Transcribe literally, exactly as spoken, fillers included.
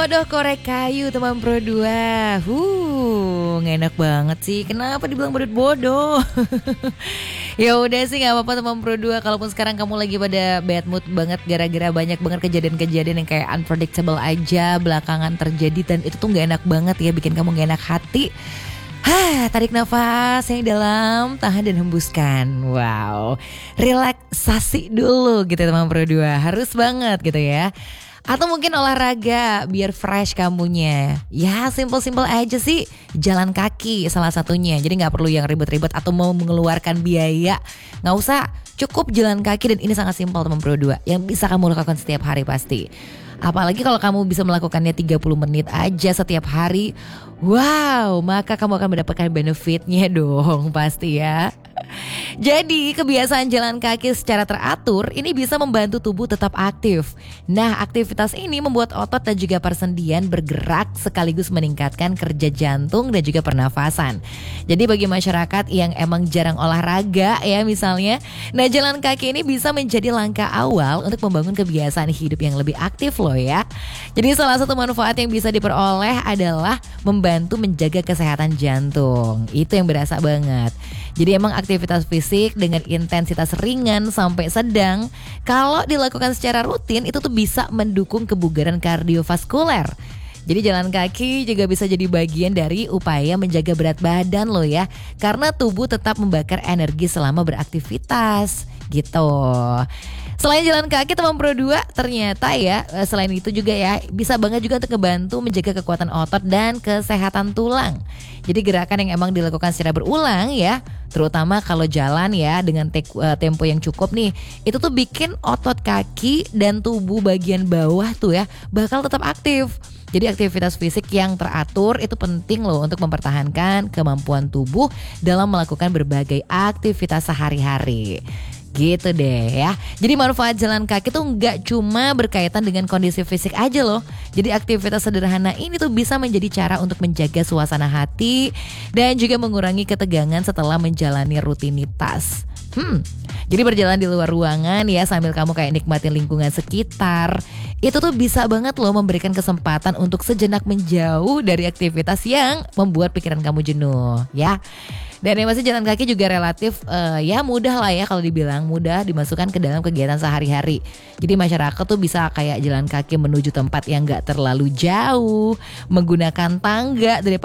Bodoh korek kayu teman Pro dua. Huh, nggak enak banget sih. Kenapa dibilang badut bodoh? Ya udah sih nggak apa-apa teman Pro dua. Kalaupun sekarang kamu lagi pada bad mood banget gara-gara banyak banget kejadian-kejadian yang kayak unpredictable aja belakangan terjadi dan itu tuh nggak enak banget ya, bikin kamu nggak enak hati. Hah, tarik nafas yang dalam, tahan dan hembuskan. Wow, relaksasi dulu gitu teman Pro dua. Harus banget gitu ya. Atau mungkin olahraga biar fresh kamunya. Ya simple-simple aja sih, jalan kaki salah satunya. Jadi gak perlu yang ribet-ribet atau mau mengeluarkan biaya. Gak usah, cukup jalan kaki dan ini sangat simpel teman Pro dua. Yang bisa kamu lakukan setiap hari pasti. Apalagi kalau kamu bisa melakukannya tiga puluh menit aja setiap hari. Wow, maka kamu akan mendapatkan benefitnya dong pasti ya. Jadi kebiasaan jalan kaki secara teratur ini bisa membantu tubuh tetap aktif. Nah, aktivitas ini membuat otot dan juga persendian bergerak sekaligus meningkatkan kerja jantung dan juga pernafasan. Jadi bagi masyarakat yang emang jarang olahraga ya misalnya, nah jalan kaki ini bisa menjadi langkah awal untuk membangun kebiasaan hidup yang lebih aktif loh ya. Jadi salah satu manfaat yang bisa diperoleh adalah membantu menjaga kesehatan jantung. Itu yang berasa banget. Jadi emang aktivitas fisik dengan intensitas ringan sampai sedang kalau dilakukan secara rutin itu tuh bisa mendukung kebugaran kardiovaskuler. Jadi jalan kaki juga bisa jadi bagian dari upaya menjaga berat badan loh ya, karena tubuh tetap membakar energi selama beraktivitas gitu. Selain jalan kaki teman Pro dua, ternyata ya selain itu juga ya bisa banget juga untuk ngebantu menjaga kekuatan otot dan kesehatan tulang. Jadi gerakan yang emang dilakukan secara berulang ya, terutama kalau jalan ya dengan te- tempo yang cukup nih, itu tuh bikin otot kaki dan tubuh bagian bawah tuh ya bakal tetap aktif. Jadi aktivitas fisik yang teratur itu penting loh untuk mempertahankan kemampuan tubuh dalam melakukan berbagai aktivitas sehari-hari. Gitu deh ya. Jadi manfaat jalan kaki tuh nggak cuma berkaitan dengan kondisi fisik aja loh. Jadi aktivitas sederhana ini tuh bisa menjadi cara untuk menjaga suasana hati dan juga mengurangi ketegangan setelah menjalani rutinitas. Hmm, jadi berjalan di luar ruangan ya sambil kamu kayak nikmatin lingkungan sekitar, itu tuh bisa banget loh memberikan kesempatan untuk sejenak menjauh dari aktivitas yang membuat pikiran kamu jenuh ya. Dan yang masih jalan kaki juga relatif uh, ya mudah lah ya, kalau dibilang mudah dimasukkan ke dalam kegiatan sehari-hari. Jadi masyarakat tuh bisa kayak jalan kaki menuju tempat yang gak terlalu jauh, menggunakan tangga daripada